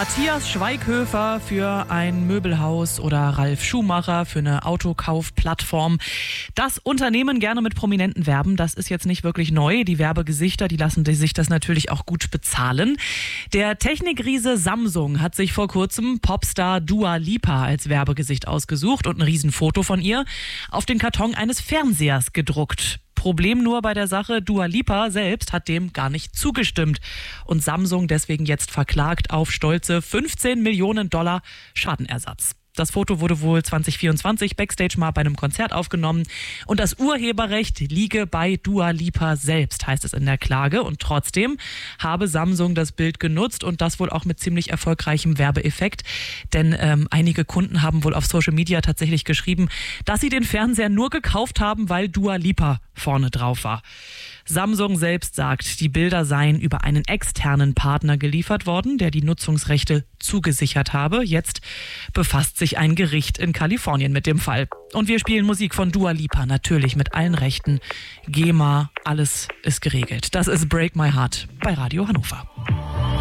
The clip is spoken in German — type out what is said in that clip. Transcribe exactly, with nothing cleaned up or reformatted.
Matthias Schweighöfer für ein Möbelhaus oder Ralf Schumacher für eine Autokaufplattform. Das Unternehmen gerne mit Prominenten werben, das ist jetzt nicht wirklich neu. Die Werbegesichter, die lassen sich das natürlich auch gut bezahlen. Der Technikriese Samsung hat sich vor kurzem Popstar Dua Lipa als Werbegesicht ausgesucht und ein Riesenfoto von ihr auf den Karton eines Fernsehers gedruckt. Problem nur bei der Sache, Dua Lipa selbst hat dem gar nicht zugestimmt und Samsung deswegen jetzt verklagt auf stolze fünfzehn Millionen Dollar Schadenersatz. Das Foto wurde wohl zwanzig vierundzwanzig Backstage mal bei einem Konzert aufgenommen und das Urheberrecht liege bei Dua Lipa selbst, heißt es in der Klage. Und trotzdem habe Samsung das Bild genutzt und das wohl auch mit ziemlich erfolgreichem Werbeeffekt. Denn ähm, einige Kunden haben wohl auf Social Media tatsächlich geschrieben, dass sie den Fernseher nur gekauft haben, weil Dua Lipa vorne drauf war. Samsung selbst sagt, die Bilder seien über einen externen Partner geliefert worden, der die Nutzungsrechte zugesichert habe. Jetzt befasst sich ein Gericht in Kalifornien mit dem Fall. Und wir spielen Musik von Dua Lipa, natürlich mit allen Rechten. GEMA, alles ist geregelt. Das ist Break My Heart bei Radio Hannover.